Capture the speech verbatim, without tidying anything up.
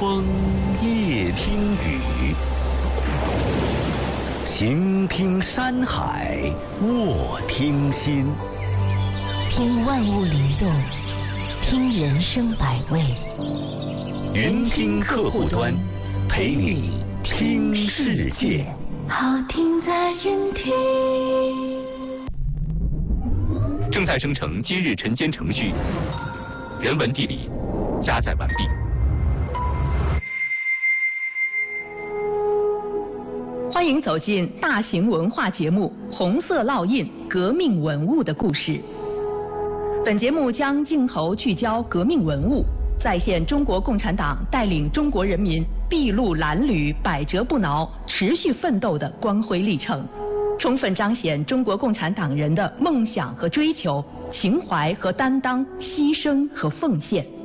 风，夜听雨，行听山海，卧听心。 听万物灵动，听人生百味。 云听客户端，陪你听世界。 好听在云听。 正在生成今日晨间程序，人文地理加载完毕。 欢迎走进大型文化节目《红色烙印：革命文物的故事》。本节目将镜头聚焦革命文物，再现中国共产党带领中国人民筚路蓝缕、百折不挠、持续奋斗的光辉历程，充分彰显中国共产党人的梦想和追求、情怀和担当、牺牲和奉献。